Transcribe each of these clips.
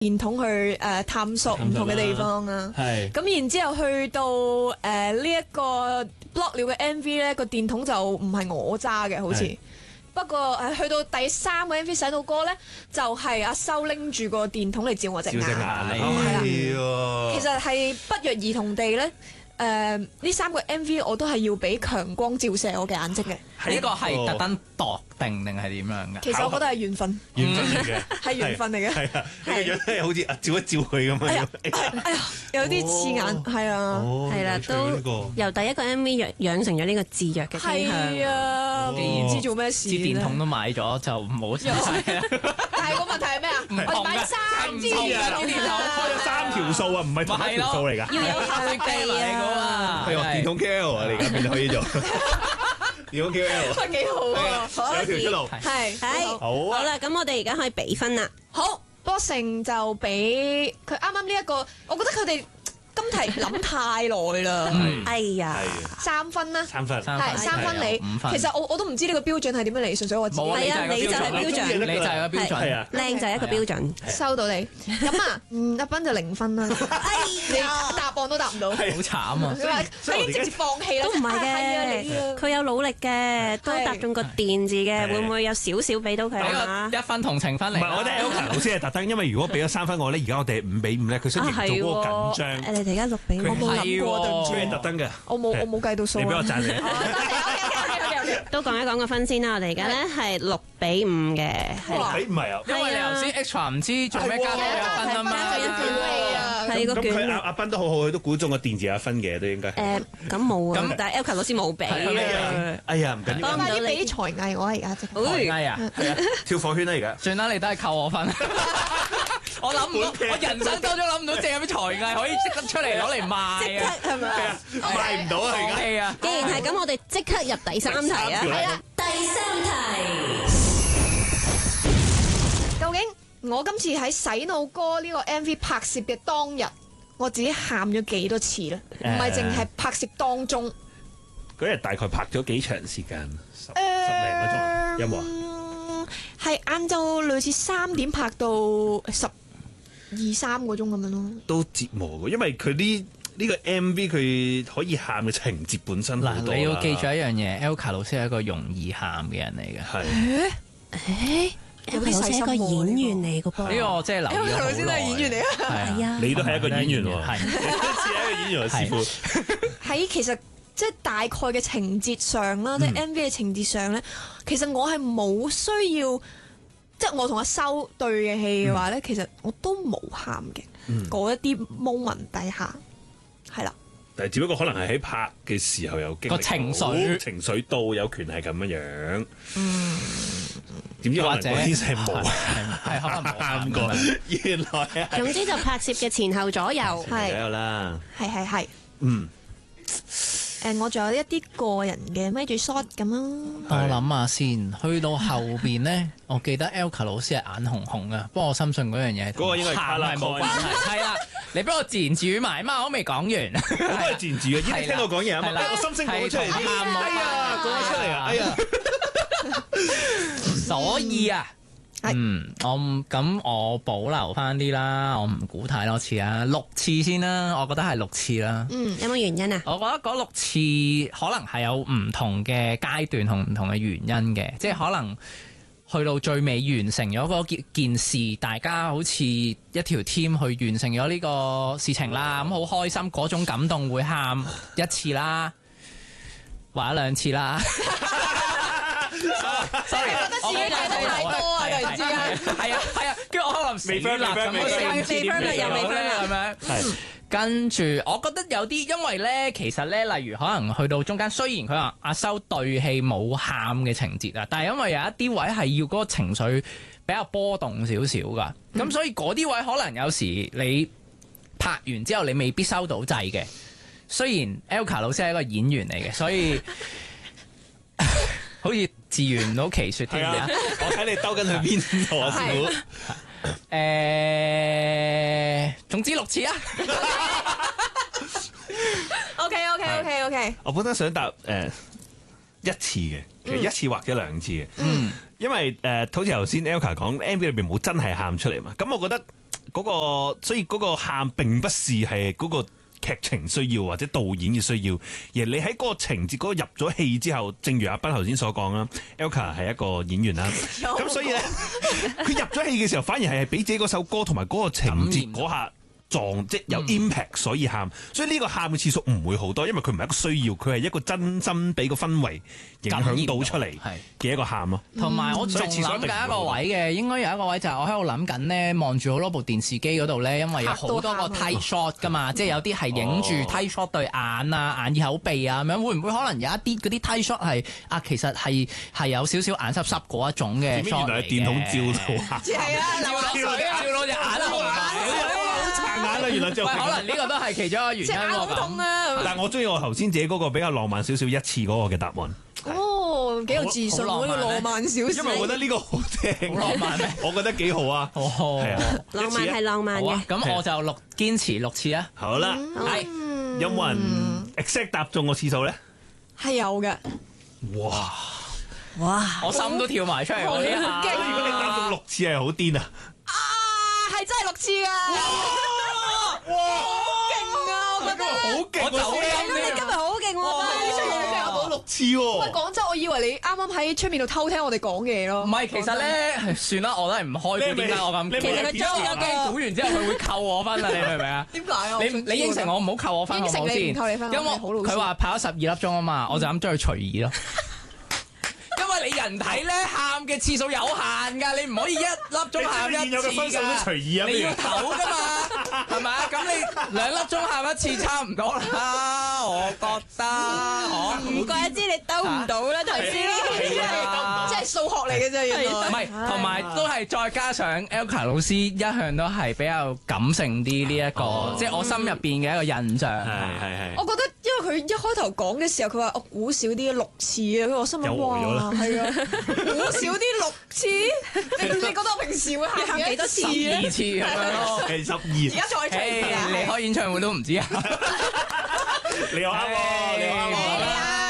電筒去探索唔同嘅地方啊。 係咁然之後去到呢一個 block 了嘅 MV 咧，個電筒就唔係我揸嘅，好似。不過去到第3個 MV 寫到歌咧，就係阿修拎住個電筒嚟照我隻眼。 照隻眼係啦。其實係不約而同地咧，呢3個 MV 我都係要俾強光照射我嘅眼睛嘅。 呢個係特登度定係點樣㗎？ 其實我覺得係緣分， 緣分嚟嘅， 係緣分嚟嘅。 係啊，你個樣真係好似照一照佢咁樣。 哎呀，有啲刺眼，係啊， 係啦，都由第一個 MV 養成咗呢個自虐嘅傾向。 係啊，唔知做咩事支電筒都買咗就唔好嘥啦。 但係個問題係咩啊？我買3支電筒， 開咗3條數啊，唔係同一條數嚟㗎。 要有後備啊！ 係啊，電筒 KL 啊，你而家變咗可以做。電筒 KL 都幾好啊！ 有條出路。 係好啦，咁我哋而家可以比分啦。 好，波成就俾佢啱啱呢一個，我覺得佢哋今題諗太耐啦。 哎呀 ，3分啦 ，3分， 係3分你。 5分。 其實我都唔知呢個標準係點樣嚟，純粹我自己。 冇啊， 係啊，你就係標準， 你就係個標準。 係啊， 靚就係一個標準。 收到你。咁啊，阿斌就0分啦。你答案都答唔到。 好慘啊！ 佢話佢已經直接放棄啦。 都唔係係啊，你啊嘅，佢有努力嘅，都答中個電字嘅，會唔會有少少俾到佢啊？ 俾個1分同情分嚟。 唔係，我覺得 Elka 老師係特登，因為如果俾咗3分我咧，而家我哋係5比5咧，佢想營造嗰個緊張。 你哋而家6比5， 我冇諗過，對唔住。 佢係特登嘅。 我冇計到數啊。 你俾我讚你。 都講一講個分先啦。我哋而家咧係6比5嘅，係啦。 唔係啊， 因為你頭先 extra 唔知做咩加多1分啊嘛。 係個卷。 咁佢阿斌都好好，佢都估中個電字有1分嘅，都應該。 咁冇啊，但係 Elka 老師冇俾啊。 哎呀，唔緊要。 快啲俾才藝我而家即係。 係啊， 跳火圈啦而家。 算啦，你都係扣我分。我諗唔到，我人生當中諗唔到，淨係啲才藝可以即刻出嚟攞嚟賣啊！ 係咪啊？ 賣唔到啊而家。 係啊！ 既然係咁，我哋即刻入第3題啊！ 係啦，第3題。 究竟我今次喺洗腦歌呢個 MV 拍攝嘅當日，我自己喊咗幾多次咧？唔係淨係拍攝當中。 嗰日大概拍咗幾長時間？10零個鐘有冇啊？ 係晏晝類似3點拍到12-13個鐘咁樣咯。 都折磨嘅，因為佢呢個 MV 佢可以喊嘅情節本身好多啦。 你要記住一樣嘢，Elka 老師係一個容易喊嘅人嚟嘅。 係。 Elka 老師係一個演員嚟嘅噃。 呢個我即係留意咗好耐。 Elka 老師都係演員嚟啊。 係啊。 你都係一個演員喎。 係。 似係一個演員嘅師傅。 喺其實即係大概嘅情節上啦，即係 MV 嘅情節上咧，其實我係冇需要，即係我同阿修對嘅戲嘅話咧，其實我都冇喊嘅。嗰一啲 moment 底下係啦。 但係只不過可能係喺拍嘅時候有經歷個情緒到有權係咁樣樣。點知可能嗰啲係冇， 係可能冇喊過。 原來係。 總之就拍攝嘅前後左右係有啦。 係。我仲有一啲個人嘅孭住 shot 咁咯。 我諗下先，去到後邊咧，我記得 Elka 老師係眼紅紅啊。不過我深信嗰樣嘢嗰個應該係喊係冇關係。係啦，你俾我自言自語埋啊嘛，我未講完。 我都係自言自語，已經聽我講嘢啊嘛。我心聲講出嚟，哎呀，講咗出嚟啊，哎呀。 所以啊。我保留翻啲啦，我唔估太多次啊，6次先啦，我覺得係6次啦。 有冇原因啊？ 我覺得嗰6次可能係有唔同嘅階段同唔同嘅原因嘅，即係可能去到最尾完成咗嗰件事，大家好似一條 team 去完成咗呢個事情啦，咁好開心，嗰種感動會喊1次啦，或者2次啦。sorry， 我覺得自己睇得太多啊，突然之間。係啊，跟住我可能未 friend 啦，咁4次點樣又未 friend 啦，咁樣。係。跟住我覺得有啲，因為咧，其實咧，例如可能去到中間，雖然佢話阿修對戲冇喊嘅情節啊，但係因為有一啲位係要嗰個情緒比較波動少少噶，咁所以嗰啲位可能有時你拍完之後你未必收到掣嘅。雖然 Elka 老師係一個演員嚟嘅，所以好似自圓唔到其說添啊！ 我睇你兜緊去邊度啊，師傅？ 總之6次啊 ！OK。 我本身想答1次嘅，其實1次或者2次嘅。因為好似頭先 Elka 講 MV 裏邊冇真係喊出嚟嘛，咁我覺得所以嗰個喊並不是係嗰個劇情需要或者導演嘅需要，而你喺嗰個情節嗰個入咗戲之後，正如阿斌頭先所講啦 ，Elka 係一個演員啦，咁所以咧，佢入咗戲嘅時候，反而係俾自己嗰首歌同埋嗰個情節嗰下即有 impact，所以喊，所以呢個喊嘅次數唔會好多，因為佢唔係一個需要，佢係一個真心俾個氛圍影響到出嚟嘅一個喊咯。 同埋我仲諗緊一個位嘅，應該有一個位就係我喺度諗緊咧，望住好多部電視機嗰度咧，因為有好多個 tight shot 噶嘛，即係有啲係影住 tight shot 對眼啊、眼耳口鼻啊咁樣，會唔會可能有一啲嗰啲 tight shot 係其實係有少少眼濕濕嗰一種嘅 shot 嚟嘅？原來係電筒照到啊！係啊，照到隻眼啊！原來就可能呢個都係其中一個原因咯。 但係我中意我頭先自己嗰個比較浪漫少少一次嗰個嘅答案。 哦，幾有自信，好浪漫少少。 因為我覺得呢個好正， 浪漫咩？ 我覺得幾好啊。係啊， 浪漫係浪漫嘅。 咁我就堅持6次啊。 好啦，係有冇人 exact 答中個次數咧？ 係有嘅。 哇！我心都跳埋出嚟嗰啲啊！ 如果你答中6次係好癲啊！ 係真係6次啊！哇！好勁啊！我覺得好勁， 我走音你今日好勁喎！ 答到6次喎！ 喂，講真，我以為你啱啱喺出面度偷聽我哋講嘢咯。 唔係，其實咧，算啦，我都係唔開估。點解我咁？ 其實佢將我驚估完之後，佢會扣我分啊！你明唔明啊？ 點解啊？ 你應承我唔好扣我分好唔好先？因為佢話拍咗12粒鐘啊嘛，我就咁將佢除2咯。因為你人體咧喊嘅次數有限㗎，你唔可以1粒鐘喊1次㗎，你要唞㗎嘛，係咪啊？咁你2粒鐘喊1次差唔多啦，我覺得。 唔怪得知你兜唔到啦，頭先。 即係數學嚟嘅啫，原來。 唔係，同埋都係再加上 Elka 老師一向都係比較感性啲呢一個，即係我心入邊嘅一個印象。 係。 我覺得因為佢一開頭講嘅時候，佢話我估少啲6次啊，我心諗哇，係啊，估少啲6次，你覺得我平時會喊幾多次咧 ？12次咁樣咯， 係12。 而家再除啊！ 你開演唱會都唔知啊！ 你又啱喎，你又啱喎。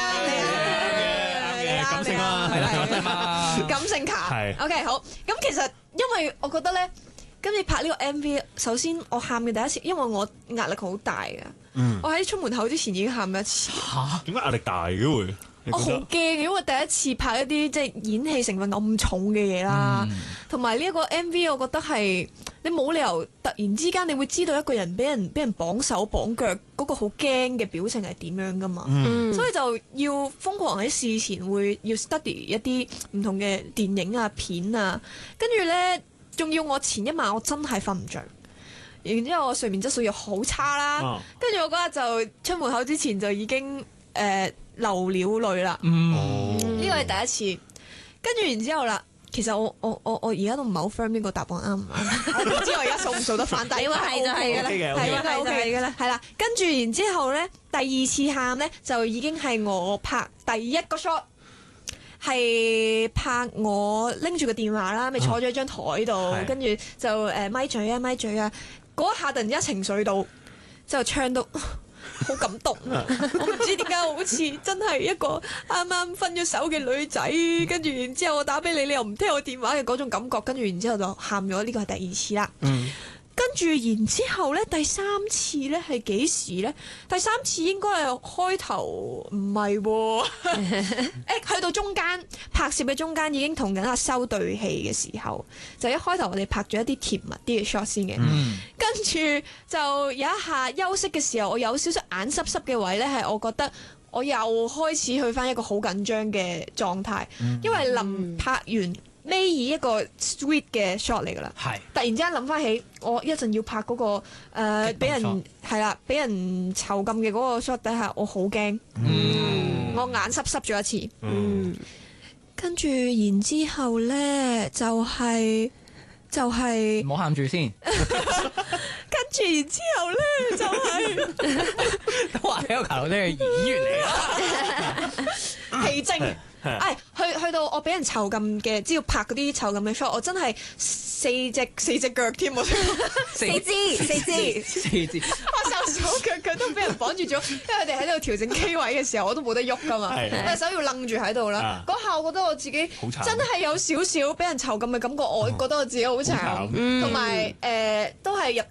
感性啊，係啦， 感性卡。 係。 OK，好。咁其實因為我覺得咧，今次拍呢個 MV，首先我喊嘅第一次，因為我壓力好大嘅。我喺出門口之前已經喊咗1次。 點解壓力大嘅會？ 我好驚嘅，因為第一次拍一啲即係演戲成分咁重嘅嘢啦，同埋呢一個 MV，我覺得係你冇理由突然之間你會知道一個人俾人綁手綁腳嗰個好驚嘅表情係點樣噶嘛，所以就要瘋狂喺事前要 study 一啲唔同嘅電影啊片啊，跟住咧仲要我前一晚我真係瞓唔着，然之後我睡眠質素又好差啦，跟住我嗰日就出門口之前就已經流了淚啦，呢個係第一次。跟住然之後啦，其實我而家都唔係好 firm 呢個答案啱唔啱？我唔知我而家數唔數得反，但係係就係㗎啦，係啊係 OK 㗎啦，係啦。跟住然之後咧，第二次喊咧就已經係我拍第一個 shot，係拍我拎住個電話啦，咪坐咗喺張台度，跟住就咪嘴啊咪嘴啊，嗰一下突然之間情緒到就唱到。好感動啊！我唔知點解好似真係一個啱啱分咗手嘅女仔，跟住然之後我打俾你，你又唔聽我電話嘅嗰種感覺，跟住然之後就喊咗，呢個係第2次啦。跟住然之後咧，第3次咧係幾時咧？第3次應該係開頭唔係喎，去到中間拍攝嘅中間已經同緊阿修對戲嘅時候，就一開頭我哋拍咗一啲甜蜜啲嘅 shot 先嘅，跟住就有一下休息嘅時候，我有少少眼濕濕嘅位咧，係我覺得我又開始去返一個好緊張嘅狀態，因為臨拍完。尾以一個 sweet 嘅 shot 嚟噶啦，突然之間諗翻起我一陣要拍嗰個俾人係啦，俾人囚禁嘅嗰個 shot 底下，我好驚，我眼濕濕咗一次，跟住然之後咧就係唔好喊住先， 跟住然之後咧就係都話Elka老師係演員嚟啦， 戲精。去到我俾人囚禁嘅，只要拍嗰啲囚禁嘅 shot，我真係四隻腳添，我4支，我手手腳腳都俾人綁住咗，因為佢哋喺度調整機位嘅時候，我都冇得喐噶嘛，隻手要楞住喺度啦。嗰下我覺得我自己真係有少少俾人囚禁嘅感覺，我覺得我自己好慘，同埋都係入